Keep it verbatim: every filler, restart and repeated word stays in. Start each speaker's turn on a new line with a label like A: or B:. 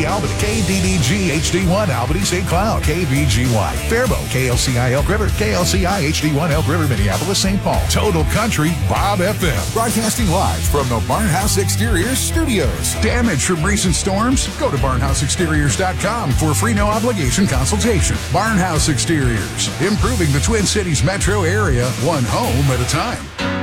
A: D Albany, K D D G H D one Albany, Saint Cloud, K V G Y, Faribault, K L C I Elk River, K L C I H D one Elk River, Minneapolis, Saint Paul. Total Country, Bob F M. Broadcasting live from the Barnhouse Exteriors studios. Damage from recent storms? Go to barnhouse exteriors dot com for a free no obligation consultation. Barnhouse Exteriors, improving the Twin Cities metro area, one home at a time.